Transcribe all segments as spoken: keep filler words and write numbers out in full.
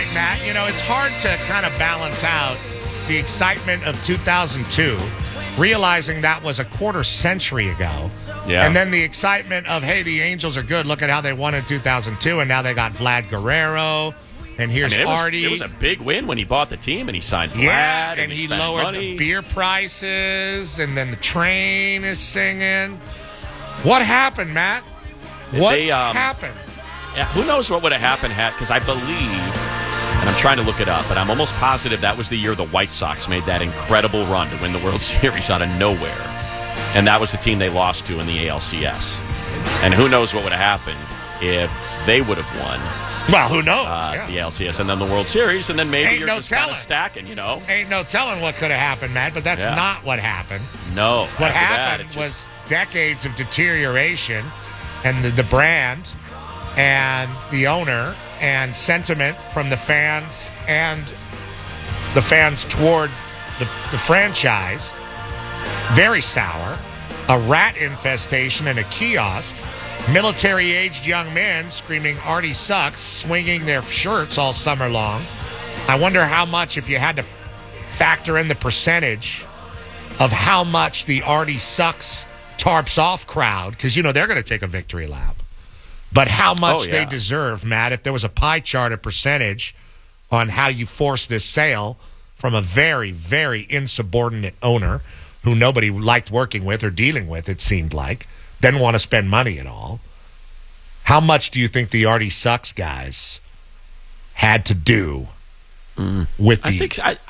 Matt. You know, it's hard to kind of balance out the excitement of two thousand two, realizing that was a quarter century ago. Yeah. And then the excitement of, hey, the Angels are good. Look at how they won in two thousand two, and now they got Vlad Guerrero. And here's I mean, it was, Artie. It was a big win when he bought the team and he signed Vlad. Yeah, and, and he, he lowered money. the beer prices, and then the train is singing. What happened, Matt? What They, um, happened? Yeah, who knows what would have happened had, because I believe, and I'm trying to look it up, but I'm almost positive that was the year the White Sox made that incredible run to win the World Series out of nowhere. And that was the team they lost to in the A L C S. And who knows what would have happened if they would have won. Well, who knows? Uh, yeah. The A L C S and then the World Series, and then maybe Ain't you're no just kind telling. of stacking, you know? Ain't no telling what could have happened, Matt, but that's Yeah. not what happened. No. What after happened that, it was just, decades of deterioration, and the, the brand and the owner and sentiment from the fans and the fans toward the, the franchise very sour. A rat infestation in a kiosk. Military-aged young men screaming Artie sucks, swinging their shirts all summer long. I wonder how much, if you had to factor in the percentage of how much the Artie sucks tarps off crowd, because, you know, they're going to take a victory lap. But how much Oh, yeah. they deserve, Matt, if there was a pie chart, a percentage on how you force this sale from a very, very insubordinate owner who nobody liked working with or dealing with, it seemed like, didn't want to spend money at all. How much do you think the Artie sucks guys had to do mm. with the... I think so. I,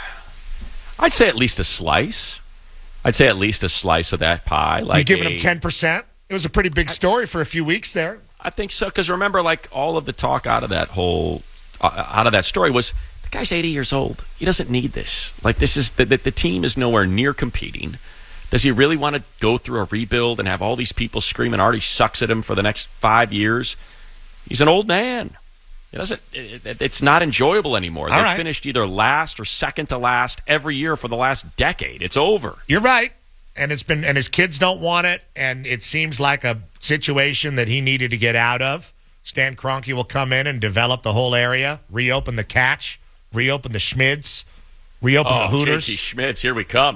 I'd say at least a slice. I'd say at least a slice of that pie. Like you giving a, them ten percent? It was a pretty big story for a few weeks there. I think so, because remember, like, all of the talk out of that whole, uh, out of that story was, the guy's eighty years old. He doesn't need this. Like, this is, the, the, the team is nowhere near competing. Does he really want to go through a rebuild and have all these people screaming Artie sucks at him for the next five years? He's an old man. It doesn't, it, it, it's not enjoyable anymore. They right. finished either last or second to last every year for the last decade. It's over. You're right. And it's been, and his kids don't want it, and it seems like a situation that he needed to get out of. Stan Kroenke will come in and develop the whole area, reopen the catch, reopen the Schmids, reopen Oh, the Hooters. J T Schmitz, here we come.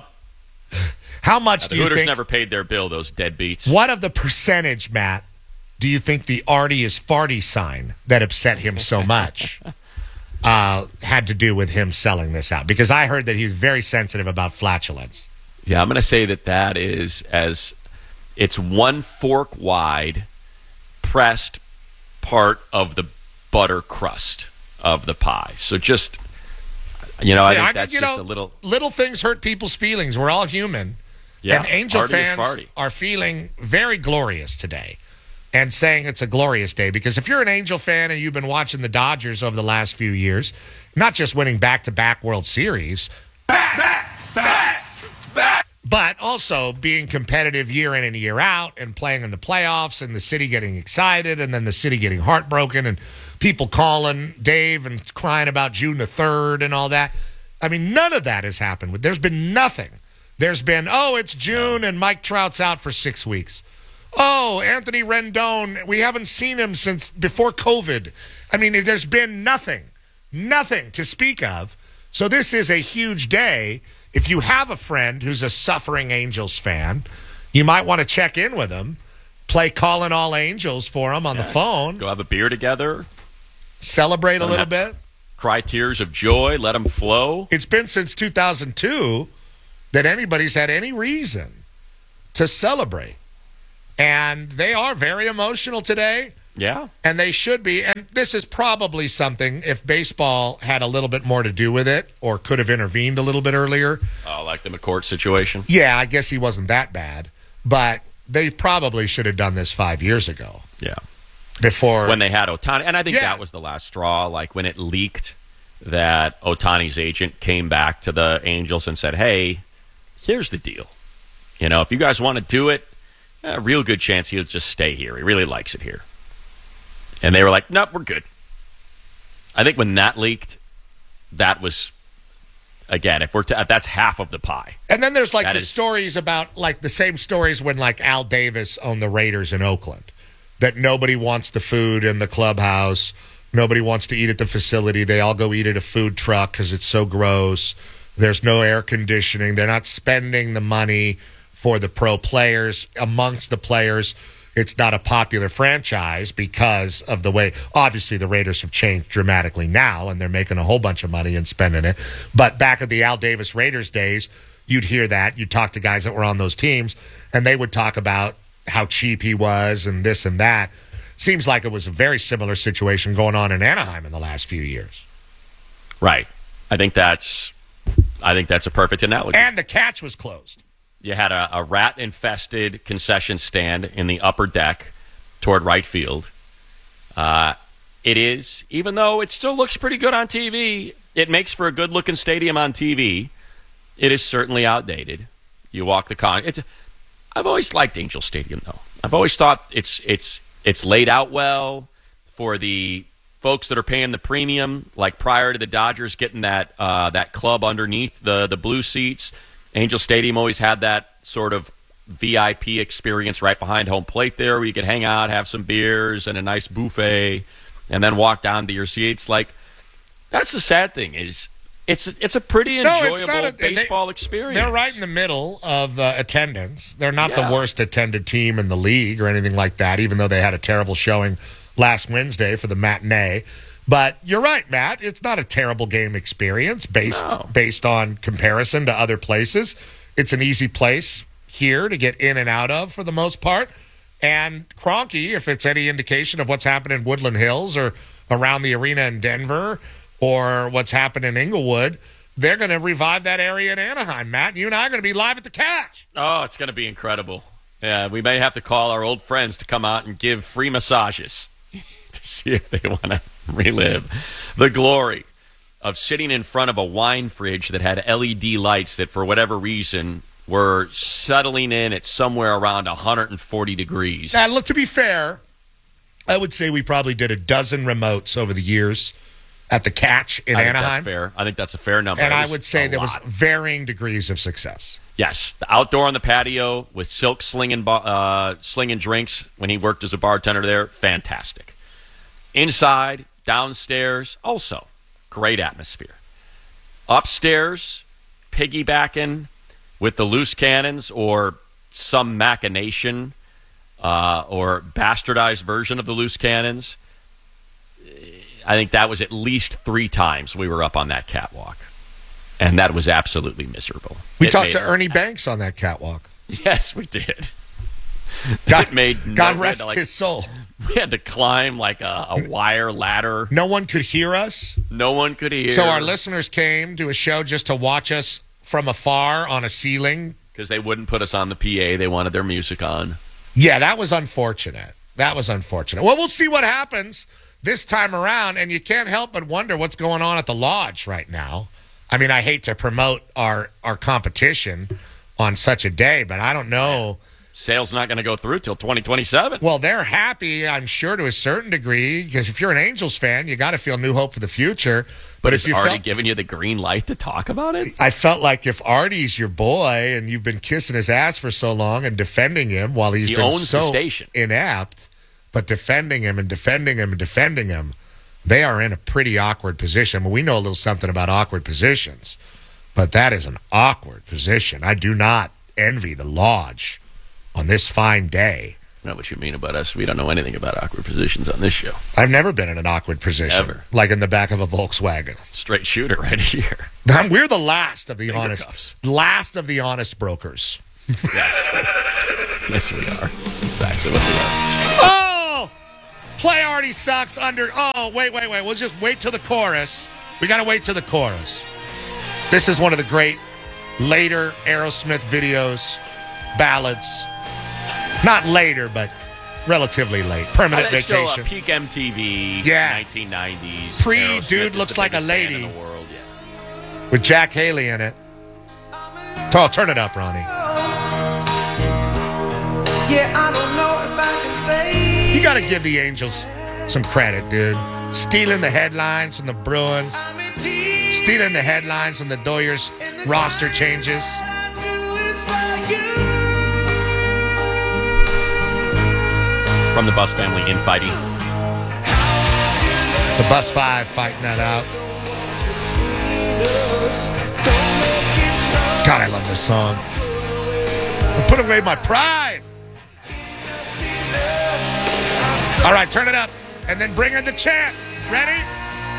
How much Uh, do the you Hooters think? never paid their bill, those deadbeats. What of the percentage, Matt, do you think the Artie is farty sign that upset him so much uh, had to do with him selling this out? Because I heard that he's very sensitive about flatulence. Yeah, I'm going to say that that is as it's one fork wide pressed part of the butter crust of the pie. So just, you know, I Yeah, think I- that's you just know, a little. Little things hurt people's feelings. We're all human. Yeah, and Angel Artie is fans farty. are feeling very glorious today and saying it's a glorious day, because if you're an Angel fan and you've been watching the Dodgers over the last few years, not just winning back-to-back World Series, back, back, back, back, but also being competitive year in and year out and playing in the playoffs and the city getting excited and then the city getting heartbroken and people calling Dave and crying about June the third and all that. I mean, none of that has happened. There's been nothing. There's been, oh, it's June and Mike Trout's out for six weeks. Oh, Anthony Rendon, we haven't seen him since before COVID. I mean, there's been nothing, nothing to speak of. So this is a huge day. If you have a friend who's a suffering Angels fan, you might want to check in with him, play Calling All Angels for him on Yeah, the phone, Go have a beer together, celebrate a Let 'em little have- bit. cry tears of joy, let them flow. It's been since two thousand two that anybody's had any reason to celebrate. And they are very emotional today, Yeah. and they should be. And this is probably something, if baseball had a little bit more to do with it or could have intervened a little bit earlier. Oh, like the McCourt situation. Yeah, I guess he wasn't that bad. But they probably should have done this five years ago Yeah. before. When they had Otani. And I think Yeah. that was the last straw. Like when it leaked that Otani's agent came back to the Angels and said, hey, here's the deal. You know, if you guys want to do it, a real good chance he'll just stay here. He really likes it here. And they were like, nope, we're good. I think when that leaked, that was, again, if we're t- that's half of the pie. And then there's like That the is- stories about like the same stories when like Al Davis owned the Raiders in Oakland, that nobody wants the food in the clubhouse. Nobody wants to eat at the facility. They all go eat at a food truck because it's so gross. There's no air conditioning. They're not spending the money for the pro players. Amongst the players, it's not a popular franchise because of the way, obviously, the Raiders have changed dramatically now, and they're making a whole bunch of money and spending it. But back at the Al Davis Raiders days, you'd hear that. You'd talk to guys that were on those teams, and they would talk about how cheap he was and this and that. Seems like it was a very similar situation going on in Anaheim in the last few years. Right. I think that's I think that's a perfect analogy. And the catch was closed. You had a, a rat-infested concession stand in the upper deck toward right field. Uh, it is, even though it still looks pretty good on T V, it makes for a good-looking stadium on T V. It is certainly outdated. You walk the con. It's, I've always liked Angel Stadium, though. I've always thought it's it's it's laid out well for the folks that are paying the premium, like prior to the Dodgers getting that uh, that club underneath the, the blue seats. Angel Stadium always had that sort of V I P experience right behind home plate there where you could hang out, have some beers and a nice buffet, and then walk down to your seats. Like, that's the sad thing is it's it's a pretty enjoyable no, a, baseball they, experience. They're right in the middle of uh, attendance. They're not yeah. the worst attended team in the league or anything like that, even though they had a terrible showing last Wednesday for the matinee. But you're right, Matt. It's not a terrible game experience based no. based on comparison to other places. It's an easy place here to get in and out of for the most part. And Kroenke, if it's any indication of what's happened in Woodland Hills or around the arena in Denver or what's happened in Inglewood, they're going to revive that area in Anaheim, Matt. You and I are going to be live at the catch. Oh, it's going to be incredible. Yeah, we may have to call our old friends to come out and give free massages to see if they want to relive the glory of sitting in front of a wine fridge that had L E D lights that, for whatever reason, were settling in at somewhere around one hundred forty degrees. Now, look, to be fair, I would say we probably did a dozen remotes over the years at the catch in I think Anaheim. That's fair. I think that's a fair number. And I would say there lot. was varying degrees of success. Yes, the outdoor on the patio with Silk slinging, uh, slinging drinks when he worked as a bartender there, fantastic. Inside, downstairs, also great atmosphere. Upstairs, piggybacking with the Loose Cannons or some machination uh, or bastardized version of the Loose Cannons. I think that was at least three times we were up on that catwalk. And that was absolutely miserable. We it talked to it, Ernie Banks on that catwalk. Yes, we did. God, it made God no, rest like, his soul. We had to climb like a, a wire ladder. No one could hear us. No one could hear. So our listeners came to a show just to watch us from afar on a ceiling. Because they wouldn't put us on the P A. They wanted their music on. Yeah, that was unfortunate. That was unfortunate. Well, we'll see what happens this time around, and you can't help but wonder what's going on at the Lodge right now. I mean, I hate to promote our, our competition on such a day, but I don't know. Sale's not going to go through till twenty twenty-seven. Well, they're happy, I'm sure, to a certain degree, because if you're an Angels fan, you got to feel new hope for the future. But, But is if you Artie felt, giving you the green light to talk about it? I felt like if Artie's your boy and you've been kissing his ass for so long and defending him while he's He been owns so the station. inept, but defending him and defending him and defending him, they are in a pretty awkward position. Well, we know a little something about awkward positions, but that is an awkward position. I do not envy the Lodge on this fine day. I know what you mean about us. We don't know anything about awkward positions on this show. I've never been in an awkward position. Ever. Like in the back of a Volkswagen. Straight shooter right here. We're the last of the Finger honest cuffs. last of the honest brokers. Yes, we are. That's exactly what we are. Oh! Play Artie sucks under. Oh, wait, wait, wait. We'll just wait till the chorus. We got to wait till the chorus. This is one of the great later Aerosmith videos, ballads. Not later, but relatively late. Permanent Oh, still, Vacation. uh, peak M T V, Yeah. nineteen nineties. Pre Aerosmith Dude is Looks the Like a biggest band Lady. in the world, yeah. With Jack Haley in it. Oh, turn it up, Ronnie. Yeah, I don't know if I can face. You got to give the Angels some credit, dude. Stealing the headlines from the Bruins. I'm in tears. Stealing the headlines from the Doyers roster changes. I do is for you. From the Bus family infighting. The Bus Five fighting that out. God, I love this song. I put away my pride. All right, turn it up. And then bring in the chant. Ready?